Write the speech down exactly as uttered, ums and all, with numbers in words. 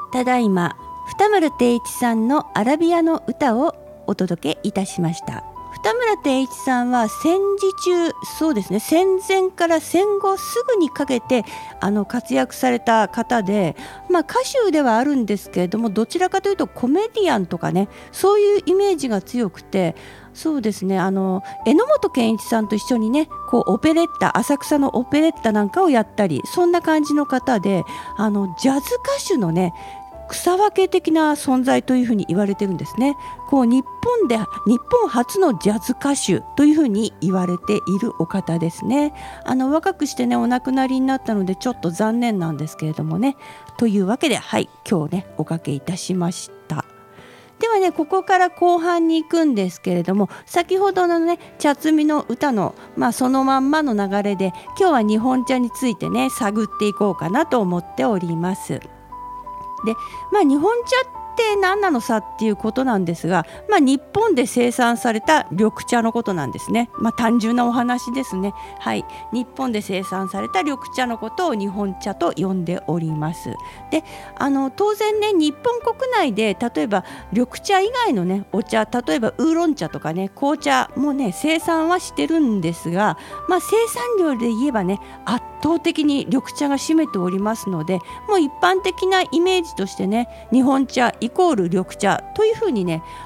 ただいま二村定一さんのアラビアの歌をお届けいたしました。二村定一さんは戦時中、そうですね、戦前から戦後すぐにかけてあの活躍された方で、まあ、歌手ではあるんですけれども、どちらかというとコメディアンとかね、そういうイメージが強くて、そうですね、あの榎本健一さんと一緒にね、こうオペレッタ、浅草のオペレッタなんかをやったり、そんな感じの方で、あのジャズ歌手のね草分け的な存在というふうに言われてるんですね。こう日本で日本初のジャズ歌手というふうに言われているお方ですね。あの若くしてねお亡くなりになったのでちょっと残念なんですけれどもね。というわけで、はい今日ねおかけいたしました。ではね、ここから後半に行くんですけれども、先ほどのね茶摘みの歌の、まあ、そのまんまの流れで今日は日本茶についてね探っていこうかなと思っております。で、まあ、日本茶って何なのさっていうことなんですが、まあ、日本で生産された緑茶のことなんですね。まあ、単純なお話ですね。はい、日本で生産された緑茶のことを日本茶と呼んでおります。で、あの当然ね日本国内で例えば緑茶以外のねお茶、例えばウーロン茶とかね紅茶もね生産はしてるんですが、まあ、生産量で言えばね圧倒的に緑茶が占めておりますので、もう一般的なイメージとしてね日本茶イコール緑茶というふうにね